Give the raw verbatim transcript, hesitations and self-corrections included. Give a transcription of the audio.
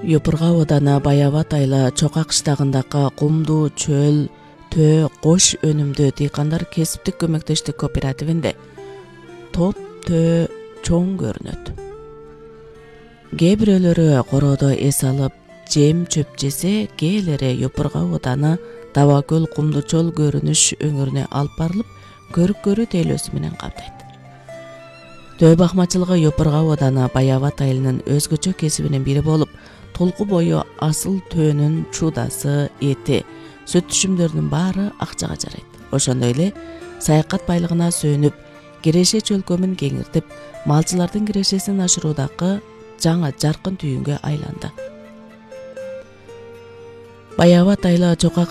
Йопурга оодана Баябат айла Чокак штагындагы кумдуу чөл, төө, кош өнүмдүү дыйкандар кесиптик көмөктөштүк кооперативинде топ төө чоң көрүнөт. Кээ бирөөлөрү короодо эс алып, жем чөп жесе, кээлери Йопурга ооданы Таба көл кумдуу чөл көрүнүш өңүрүнө алып барылып, көрүк-көрүү тейлөөсү менен камтайт. Төө бакмачылыгы Йопурга ооданы Баябат айылынын өзгөчө кесибинин бири болуп, толку бою асыл төөнүн чуудасы, эти, сүт түшүмдөрүнүн баары акчага жарайт. Ошондой эле саякат байлыгына сүйүнүп, киреше чөлкөмүн кеңиртип, малчылардын кирешесин ашыруудагы жаңы жаркын түйүнгө айланды. Баябат айла Чокак